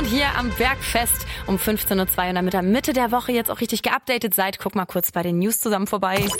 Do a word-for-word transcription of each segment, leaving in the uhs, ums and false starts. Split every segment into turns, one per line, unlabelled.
Countdown hier am Bergfest um fünfzehn Uhr zwei. Und damit ihr Mitte der Woche jetzt auch richtig geupdatet seid, guck mal kurz bei den News zusammen vorbei.
M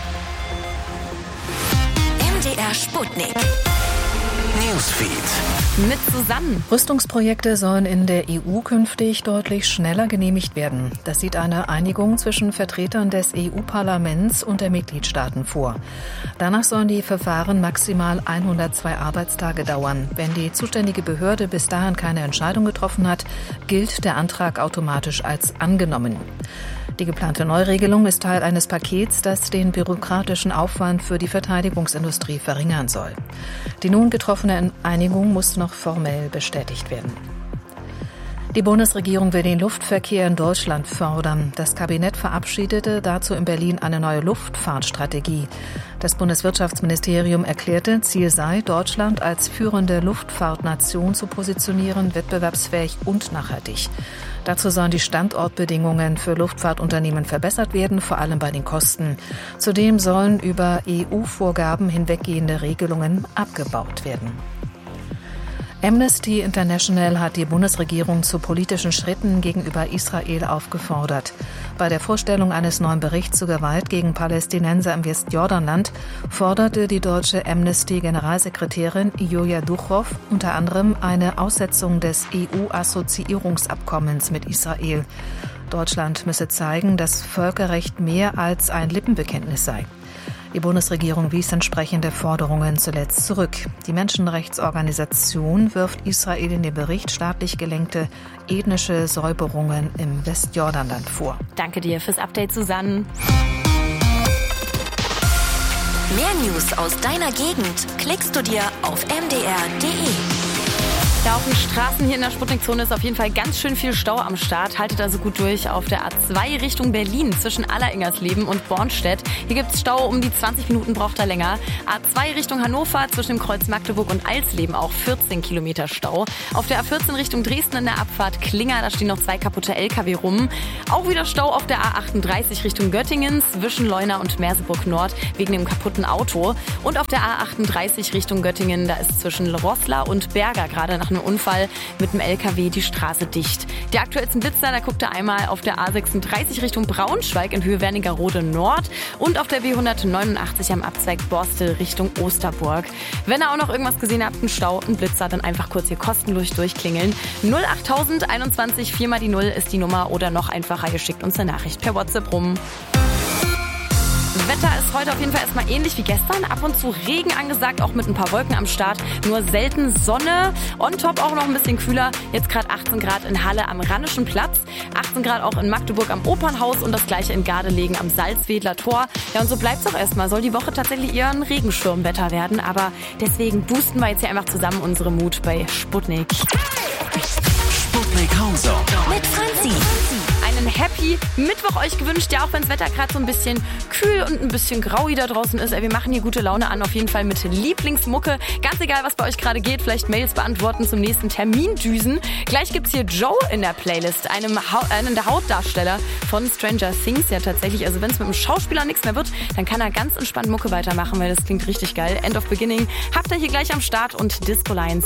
D R Sputnik. Newsfeed.
Mit Susanne.
Rüstungsprojekte sollen in der E U künftig deutlich schneller genehmigt werden. Das sieht eine Einigung zwischen Vertretern des E U-Parlaments und der Mitgliedstaaten vor. Danach sollen die Verfahren maximal hundertzwei Arbeitstage dauern. Wenn die zuständige Behörde bis dahin keine Entscheidung getroffen hat, gilt der Antrag automatisch als angenommen. Die geplante Neuregelung ist Teil eines Pakets, das den bürokratischen Aufwand für die Verteidigungsindustrie verringern soll. Die nun getroffene Einigung muss noch formell bestätigt werden. Die Bundesregierung will den Luftverkehr in Deutschland fördern. Das Kabinett verabschiedete dazu in Berlin eine neue Luftfahrtstrategie. Das Bundeswirtschaftsministerium erklärte, Ziel sei, Deutschland als führende Luftfahrtnation zu positionieren, wettbewerbsfähig und nachhaltig. Dazu sollen die Standortbedingungen für Luftfahrtunternehmen verbessert werden, vor allem bei den Kosten. Zudem sollen über E U-Vorgaben hinweggehende Regelungen abgebaut werden. Amnesty International hat die Bundesregierung zu politischen Schritten gegenüber Israel aufgefordert. Bei der Vorstellung eines neuen Berichts zur Gewalt gegen Palästinenser im Westjordanland forderte die deutsche Amnesty-Generalsekretärin Julia Duchow unter anderem eine Aussetzung des E U-Assoziierungsabkommens mit Israel. Deutschland müsse zeigen, dass Völkerrecht mehr als ein Lippenbekenntnis sei. Die Bundesregierung wies entsprechende Forderungen zuletzt zurück. Die Menschenrechtsorganisation wirft Israel in dem Bericht staatlich gelenkte ethnische Säuberungen im Westjordanland vor.
Danke dir fürs Update, Susanne.
Mehr News aus deiner Gegend klickst du dir auf m d r punkt d e.
Ja, auf den Straßen hier in der Sputnikzone ist auf jeden Fall ganz schön viel Stau am Start. Haltet also gut durch auf der A zwei Richtung Berlin zwischen Alleringers-Leben und Bornstedt. Hier gibt es Stau, um die zwanzig Minuten braucht er länger. A zwei Richtung Hannover zwischen dem Kreuz Magdeburg und Alsleben auch vierzehn Kilometer Stau. Auf der A vierzehn Richtung Dresden in der Abfahrt Klinger, da stehen noch zwei kaputte L K W rum. Auch wieder Stau auf der A achtunddreißig Richtung Göttingen zwischen Leuna und Merseburg Nord wegen dem kaputten Auto. Und auf der A achtunddreißig Richtung Göttingen, da ist zwischen Roßla und Berger gerade nach einem Unfall mit dem L K W die Straße dicht. Der aktuellsten Blitzer, da guckt er einmal auf der A sechsunddreißig Richtung Braunschweig in Höhe Wernigerode Nord und auf der B hundertneunundachtzig am Abzweig Borstel Richtung Osterburg. Wenn ihr auch noch irgendwas gesehen habt, einen Stau, einen Blitzer, dann einfach kurz hier kostenlos durchklingeln. null achttausend einundzwanzig, vier mal die null ist die Nummer oder noch einfacher, ihr schickt uns eine Nachricht per WhatsApp rum. Wetter ist heute auf jeden Fall erstmal ähnlich wie gestern. Ab und zu Regen angesagt, auch mit ein paar Wolken am Start. Nur selten Sonne. On top auch noch ein bisschen kühler. Jetzt gerade achtzehn Grad in Halle am Rhannischen Platz. achtzehn Grad auch in Magdeburg am Opernhaus und das gleiche in Gardelegen am Salzwedler Tor. Ja, und so bleibt es auch erstmal. Soll die Woche tatsächlich eher ein Regenschirmwetter werden. Aber deswegen boosten wir jetzt hier einfach zusammen unsere Mut bei Sputnik.
Sputnik Countdown mit Franzi.
Einen Happy Mittwoch euch gewünscht, ja, auch wenn das Wetter gerade so ein bisschen kühl und ein bisschen grau da draußen ist. Wir machen hier gute Laune an, auf jeden Fall mit Lieblingsmucke. Ganz egal, was bei euch gerade geht, vielleicht Mails beantworten zum nächsten Termindüsen. Gleich gibt's hier Joe in der Playlist, einem, ha- einem der Hauptdarsteller von Stranger Things. Ja, tatsächlich, also wenn es mit dem Schauspieler nichts mehr wird, dann kann er ganz entspannt Mucke weitermachen, weil das klingt richtig geil. End of Beginning habt ihr hier gleich am Start und Disco Lions